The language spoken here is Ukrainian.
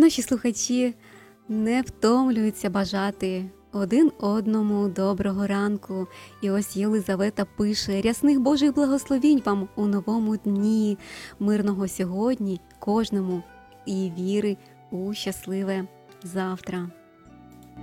наші слухачі не втомлюються бажати один одному доброго ранку. І ось Єлизавета пише: рясних Божих благословінь вам у новому дні, мирного сьогодні кожному і віри у щасливе завтра.